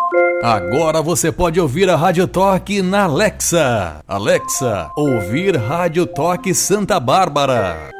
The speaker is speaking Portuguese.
Agora você pode ouvir a Rádio Toque na Alexa. Alexa, ouvir Rádio Toque Santa Bárbara.